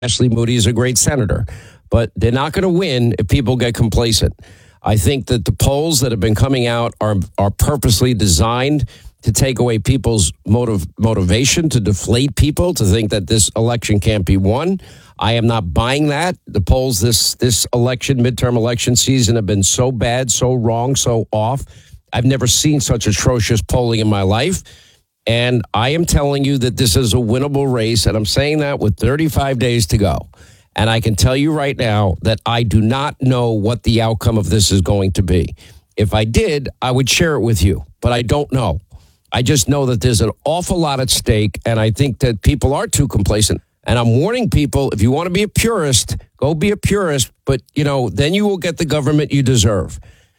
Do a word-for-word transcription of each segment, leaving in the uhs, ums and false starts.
Ashley Moody is a great senator, but they're not going to win if people get complacent. I think that the polls that have been coming out are are purposely designed to take away people's motive, motivation, to deflate people, to think that this election can't be won. I am not buying that. The polls this this election, midterm election season, have been so bad, so wrong, so off. I've never seen such atrocious polling in my life. And I am telling you that this is a winnable race, and I'm saying that with thirty-five days to go. And I can tell you right now that I do not know what the outcome of this is going to be. If I did, I would share it with you, but I don't know. I just know that there's an awful lot at stake, and I think that people are too complacent. And I'm warning people, if you want to be a purist, go be a purist, but, you know, then you will get the government you deserve.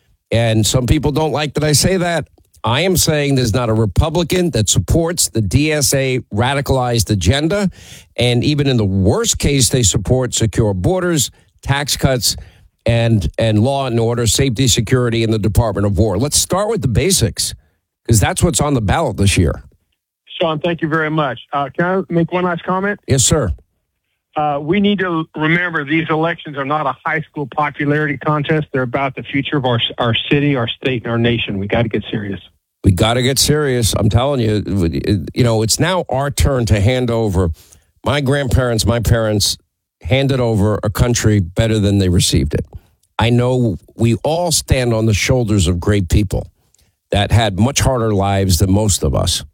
And some people don't like that I say that. I am saying there's not a Republican that supports the D S A radicalized agenda. And even in the worst case, they support secure borders, tax cuts, and, and law and order, safety, security, and the Department of War. Let's start with the basics, because that's what's on the ballot this year. Sean, thank you very much. Uh, can I make one last comment? Yes, sir. Uh, we need to remember these elections are not a high school popularity contest. They're about the future of our our city, our state, and our nation. We got to get serious. We got to get serious. I'm telling you, you know, it's now our turn to hand over. My grandparents, my parents handed over a country better than they received it. I know we all stand on the shoulders of great people that had much harder lives than most of us.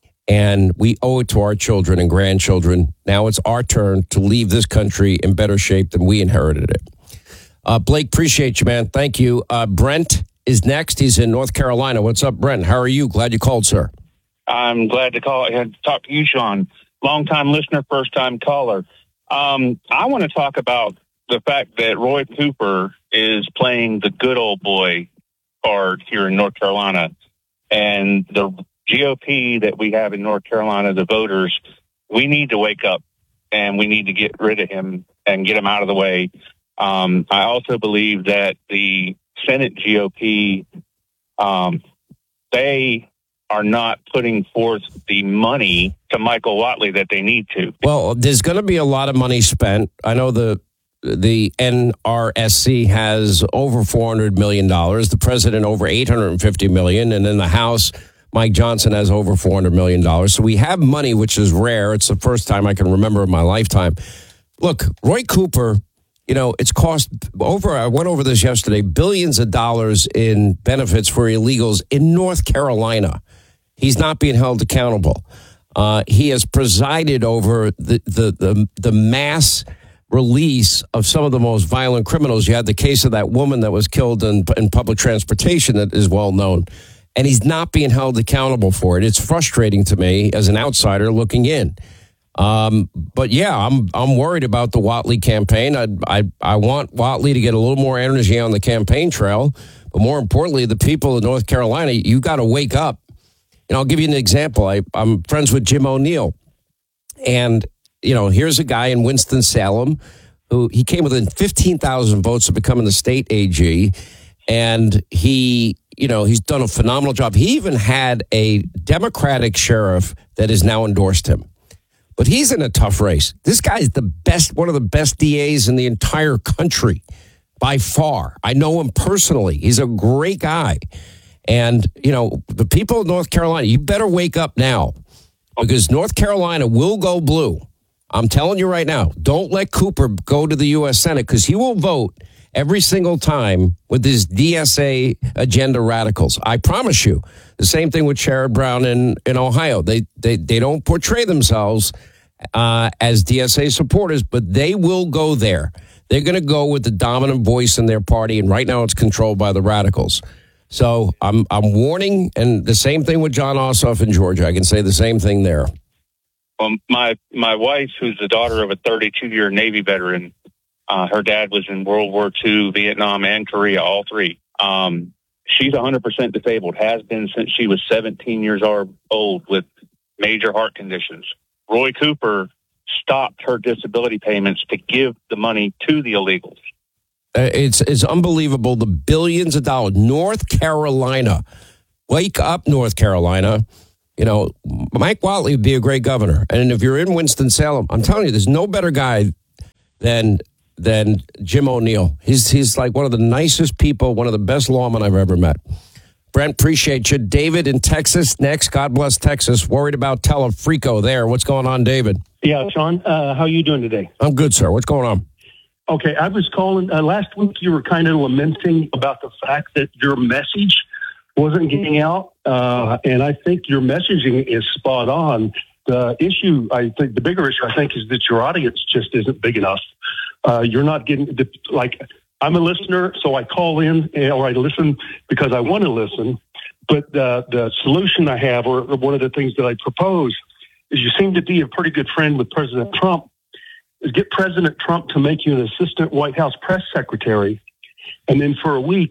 And we owe it to our children and grandchildren. Now it's our turn to leave this country in better shape than we inherited it. Uh, Blake, appreciate you, man. Thank you. Uh, Brent is next. He's in North Carolina. What's up, Brent? How are you? Glad you called, sir. I'm glad to call and talk to you, Sean. Long-time listener, first-time caller. Um, I want to talk about the fact that Roy Cooper is playing the good old boy card here in North Carolina. And the G O P that we have in North Carolina, the voters, we need to wake up and we need to get rid of him and get him out of the way. Um, I also believe that the Senate G O P, um, they are not putting forth the money to Michael Whatley that they need to. Well, there's going to be a lot of money spent. I know the the N R S C has over four hundred million dollars, the president over eight hundred fifty million dollars, and in the House, Mike Johnson has over four hundred million dollars. So we have money, which is rare. It's the first time I can remember in my lifetime. Look, Roy Cooper, you know, it's cost over, I went over this yesterday, billions of dollars in benefits for illegals in North Carolina. He's not being held accountable. Uh, he has presided over the, the, the, the mass release of some of the most violent criminals. You had the case of that woman that was killed in, in public transportation that is well known. And he's not being held accountable for it. It's frustrating to me as an outsider looking in. Um, but yeah, I'm I'm worried about the Whatley campaign. I, I I want Whatley to get a little more energy on the campaign trail. But more importantly, the people of North Carolina, you got to wake up. And I'll give you an example. I, I'm friends with Jim O'Neill. And, you know, here's a guy in Winston-Salem who he came within fifteen thousand votes of becoming the state A G. And he, you know, he's done a phenomenal job. He even had a Democratic sheriff that has now endorsed him. But he's in a tough race. This guy's the best, one of the best D As in the entire country by far. I know him personally. He's a great guy. And, you know, the people of North Carolina, you better wake up now because North Carolina will go blue. I'm telling you right now, don't let Cooper go to the U S Senate because he will vote every single time with his D S A agenda radicals. I promise you. The same thing with Sherrod Brown in, in Ohio. They, they they don't portray themselves uh, as D S A supporters, but they will go there. They're going to go with the dominant voice in their party, and right now it's controlled by the radicals. So I'm I'm warning, and the same thing with John Ossoff in Georgia. I can say the same thing there. Well, my, my wife, who's the daughter of a thirty-two-year Navy veteran, Uh, her dad was in World War Two, Vietnam, and Korea, all three. Um, she's one hundred percent disabled, has been since she was seventeen years old with major heart conditions. Roy Cooper stopped her disability payments to give the money to the illegals. Uh, it's, it's unbelievable, the billions of dollars. North Carolina, wake up, North Carolina. You know, Mike Whatley would be a great governor. And if you're in Winston-Salem, I'm telling you, there's no better guy than than Jim O'Neill. He's he's like one of the nicest people, one of the best lawmen I've ever met. Brent, appreciate you. David in Texas next. God bless Texas. Worried about Telefrico there. What's going on, David? Yeah, Sean, uh, how are you doing today? I'm good, sir. What's going on? Okay, I was calling. Uh, last week you were kind of lamenting about the fact that your message wasn't getting out, uh, and I think your messaging is spot on. The issue, I think, the bigger issue, I think, is that your audience just isn't big enough. Uh, you're not getting, the, like, I'm a listener, so I call in, or I listen because I want to listen, but uh, the solution I have, or one of the things that I propose, is you seem to be a pretty good friend with President Trump, is get President Trump to make you an assistant White House press secretary, and then for a week.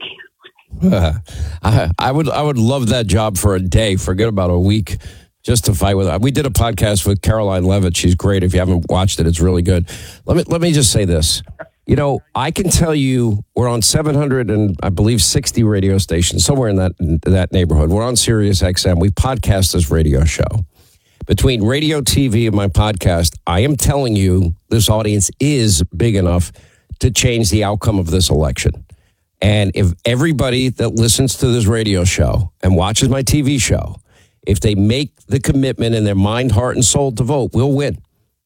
Uh, I, I would I would love that job for a day. Forget about a week. Just to fight with her. We did a podcast with Caroline Levitt. She's great. If you haven't watched it, it's really good. Let me let me just say this. You know, I can tell you we're on seven hundred and I believe sixty radio stations, somewhere in that in that neighborhood. We're on Sirius X M. We podcast this radio show. Between radio, T V, and my podcast, I am telling you this audience is big enough to change the outcome of this election. And if everybody that listens to this radio show and watches my T V show, if they make the commitment in their mind, heart, and soul to vote, we'll win.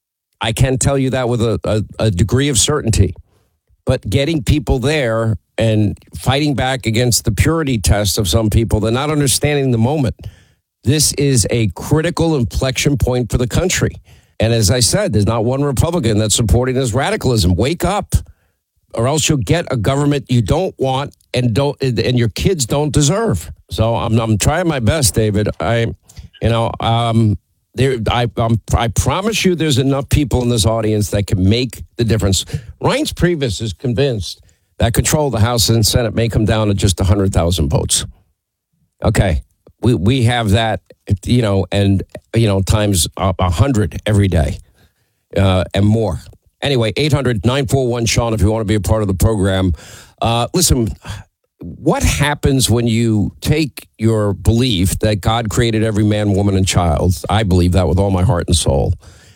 I can tell you that with a, a, a degree of certainty. But getting people there and fighting back against the purity test of some people, they're not understanding the moment. This is a critical inflection point for the country. And as I said, there's not one Republican that's supporting this radicalism. Wake up, or else you'll get a government you don't want and don't, and your kids don't deserve. So I'm I'm trying my best, David. I, you know, um, there I I'm, I promise you, there's enough people in this audience that can make the difference. Reince Priebus is convinced that control of the House and Senate may come down to just one hundred thousand votes. Okay, we we have that, you know, and you know times a hundred every day, uh, and more. Anyway, eight hundred nine four one Sean if you want to be a part of the program. Uh, listen. What happens when you take your belief that God created every man, woman, and child? I believe that with all my heart and soul.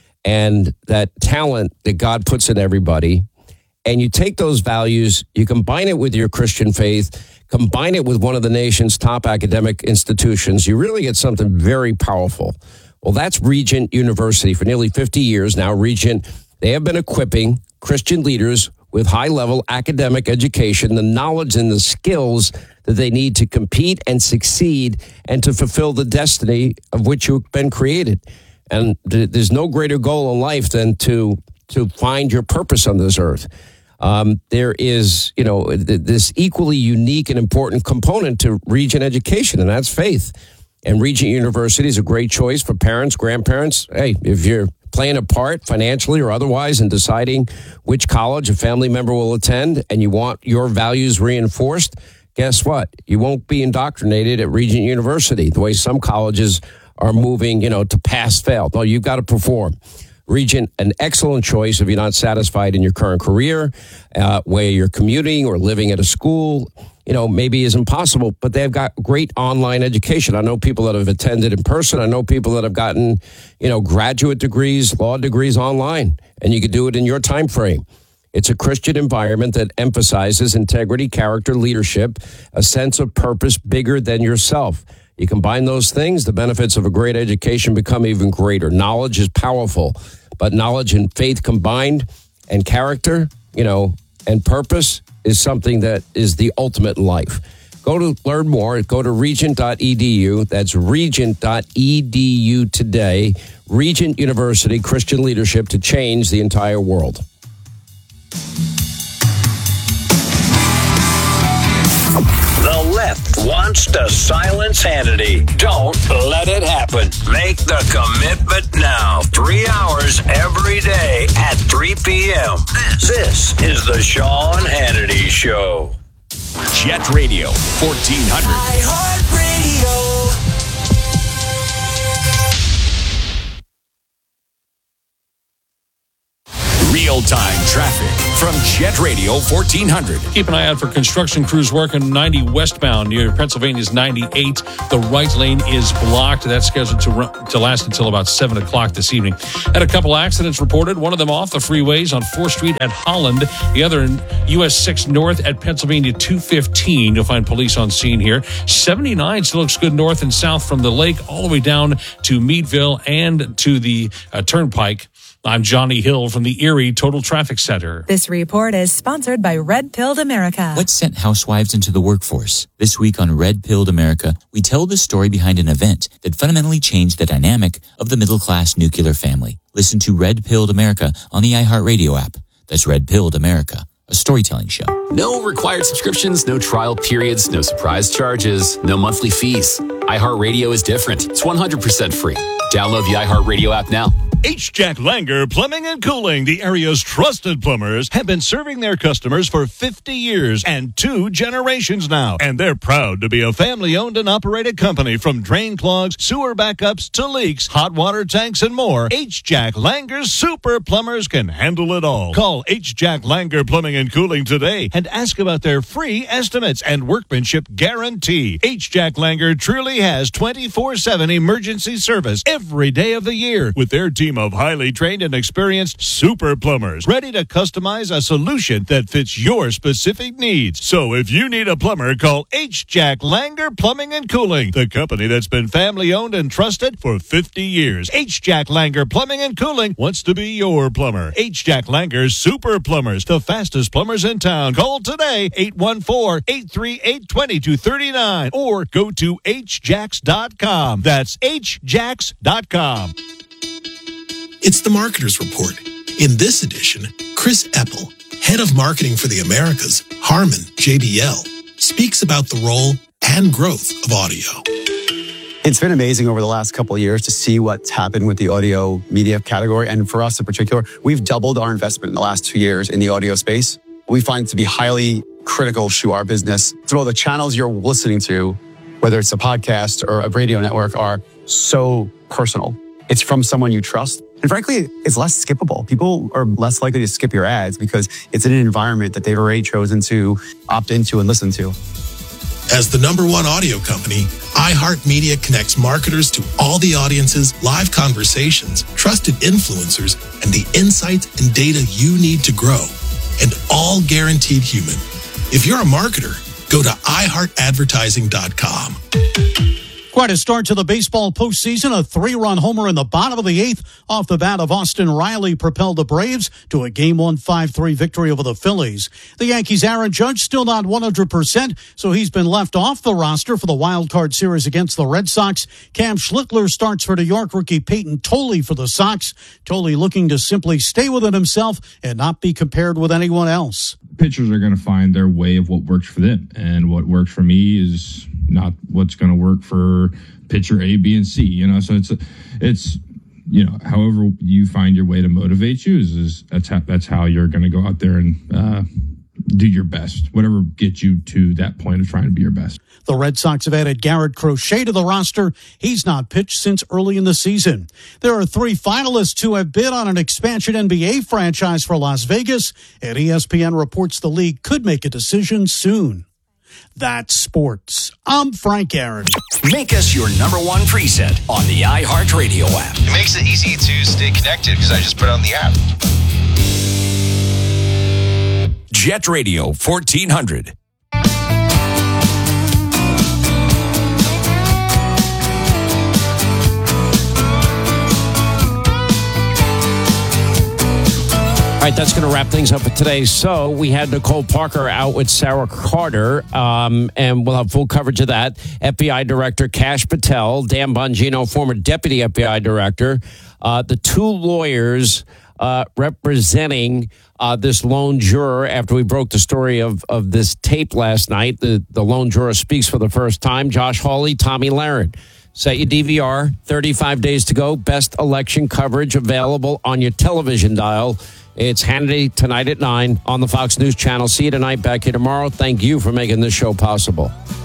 And that talent that God puts in everybody. And you take those values, you combine it with your Christian faith, combine it with one of the nation's top academic institutions, you really get something very powerful. Well, that's Regent University. For nearly fifty years now, Regent, they have been equipping Christian leaders with high-level academic education, the knowledge and the skills that they need to compete and succeed and to fulfill the destiny of which you've been created. And th- there's no greater goal in life than to to find your purpose on this earth. Um, there is, you know, th- this equally unique and important component to Regent education, and that's faith. And Regent University is a great choice for parents, grandparents. Hey, if you're playing a part financially or otherwise in deciding which college a family member will attend and you want your values reinforced, guess what? You won't be indoctrinated at Regent University the way some colleges are moving, you know, to pass fail. No, you've got to perform. Regent, an excellent choice if you're not satisfied in your current career, uh, where you're commuting or living at a school, you know, maybe isn't possible, but they've got great online education. I know people that have attended in person. I know people that have gotten, you know, graduate degrees, law degrees online, and you can do it in your time frame. It's a Christian environment that emphasizes integrity, character, leadership, a sense of purpose bigger than yourself. You combine those things, the benefits of a great education become even greater. Knowledge is powerful, but knowledge and faith combined and character, you know, and purpose is something that is the ultimate in life. Go to learn more. Go to regent dot e d u. That's regent dot e d u today. Regent University, Christian leadership to change the entire world. The left wants to silence Hannity. Don't let it happen. Make the commitment now. Three hours every day at three p.m. This, this is the Sean Hannity Show. Jet Radio, fourteen hundred. iHeartRadio. Real real-time traffic from Jet Radio fourteen hundred. Keep an eye out for construction crews working ninety westbound near Pennsylvania's ninety-eight. The right lane is blocked. That's scheduled to run, to last until about seven o'clock this evening. Had a couple accidents reported. One of them off the freeways on fourth Street at Holland. The other in U S six North at Pennsylvania two fifteen. You'll find police on scene here. seventy-nine still looks good north and south from the lake all the way down to Meadville and to the uh, Turnpike. I'm Johnny Hill from the Erie Total Traffic Center. This report is sponsored by Red Pilled America. What sent housewives into the workforce? This week on Red Pilled America, we tell the story behind an event that fundamentally changed the dynamic of the middle-class nuclear family. Listen to Red Pilled America on the iHeartRadio app. That's Red Pilled America, a storytelling show. No required subscriptions, no trial periods, no surprise charges, no monthly fees. iHeartRadio is different. It's one hundred percent free. Download the iHeartRadio app now. H. Jack Langer Plumbing and Cooling, the area's trusted plumbers, have been serving their customers for fifty years and two generations now. And they're proud to be a family-owned and operated company. From drain clogs, sewer backups, to leaks, hot water tanks, and more, H. Jack Langer's super plumbers can handle it all. Call H. Jack Langer Plumbing and Cooling today and ask about their free estimates and workmanship guarantee. H. Jack Langer truly has twenty-four seven emergency service every day of the year with their team of highly trained and experienced super plumbers ready to customize a solution that fits your specific needs. So if you need a plumber, call H. Jack Langer Plumbing and Cooling, the company that's been family owned and trusted for fifty years. H. Jack Langer Plumbing and Cooling wants to be your plumber. H. Jack Langer Super Plumbers, the fastest plumbers in town. Call today, eight one four, eight three eight, two two three nine, or go to h jacks dot com. That's h jacks dot com. It's the Marketer's Report. In this edition, Chris Eppel, head of marketing for the Americas, Harman J B L, speaks about the role and growth of audio. It's been amazing over the last couple of years to see what's happened with the audio media category. And for us in particular, we've doubled our investment in the last two years in the audio space. We find it to be highly critical to our business. So the channels you're listening to, whether it's a podcast or a radio network, are so personal. It's from someone you trust. And frankly, it's less skippable. People are less likely to skip your ads because it's in an environment that they've already chosen to opt into and listen to. As the number one audio company, iHeartMedia connects marketers to all the audiences, live conversations, trusted influencers, and the insights and data you need to grow. And all guaranteed human. If you're a marketer, go to i heart advertising dot com. Quite a start to the baseball postseason. A three-run homer in the bottom of the eighth off the bat of Austin Riley propelled the Braves to a game one five three victory over the Phillies. The Yankees' Aaron Judge still not one hundred percent, so he's been left off the roster for the wild card series against the Red Sox. Cam Schlittler starts for New York. Rookie Peyton Tolley for the Sox. Tolley looking to simply stay within himself and not be compared with anyone else. Pitchers are going to find their way of what works for them, and what works for me is not what's going to work for pitcher A, B, and C. You know, so it's it's you know, however you find your way to motivate you is, is that's how, that's how you're going to go out there and uh, do your best. Whatever gets you to that point of trying to be your best. The Red Sox have added Garrett Crochet to the roster. He's not pitched since early in the season. There are three finalists who have bid on an expansion N B A franchise for Las Vegas, and E S P N reports the league could make a decision soon. That's sports. I'm Frank Aaron. Make us your number one preset on the iHeartRadio app. It makes it easy to stay connected because I just put it on the app. Jet Radio fourteen hundred. All right, that's going to wrap things up for today. So we had Nicole Parker out with Sarah Carter, um, and we'll have full coverage of that. F B I Director Kash Patel, Dan Bongino, former Deputy F B I Director, uh, the two lawyers uh, representing uh, this lone juror after we broke the story of, of this tape last night. The, the lone juror speaks for the first time, Josh Hawley, Tomi Lahren. Set your D V R, thirty-five days to go. Best election coverage available on your television dial. It's Hannity tonight at nine on the Fox News Channel. See you tonight, back here tomorrow. Thank you for making this show possible.